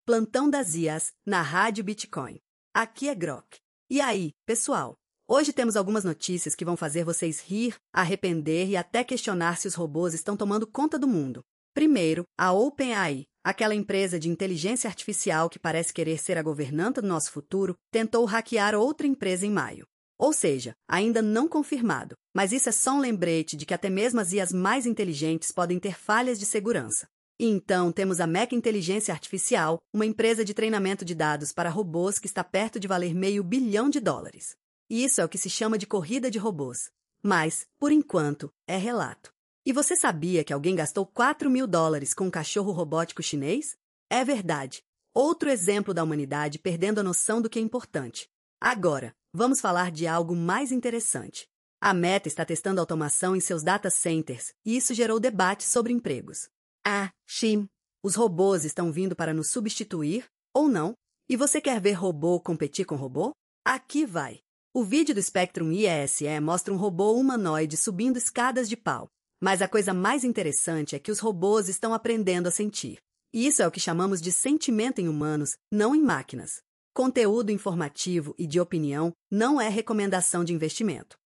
Plantão das IAs, na Rádio Bitcoin. Aqui é Grok. E aí, pessoal? Hoje temos algumas notícias que vão fazer vocês rir, arrepender e até questionar se os robôs estão tomando conta do mundo. Primeiro, a OpenAI, aquela empresa de inteligência artificial que parece querer ser a governanta do nosso futuro, tentou hackear outra empresa em maio. Ou seja, ainda não confirmado, mas isso é só um lembrete de que até mesmo as IAs mais inteligentes podem ter falhas de segurança. E então temos a Meta Inteligência Artificial, uma empresa de treinamento de dados para robôs que está perto de valer $500 milhão. E isso é o que se chama de corrida de robôs. Mas, por enquanto, é relato. E você sabia que alguém gastou $4.000 com um cachorro robótico chinês? É verdade. Outro exemplo da humanidade perdendo a noção do que é importante. Agora, vamos falar de algo mais interessante. A Meta está testando automação em seus data centers, e isso gerou debate sobre empregos. Sim, os robôs estão vindo para nos substituir, ou não? E você quer ver robô competir com robô? Aqui vai! O vídeo do Spectrum IESE mostra um robô humanoide subindo escadas de pau. Mas a coisa mais interessante é que os robôs estão aprendendo a sentir. E isso é o que chamamos de sentimento em humanos, não em máquinas. Conteúdo informativo e de opinião não é recomendação de investimento.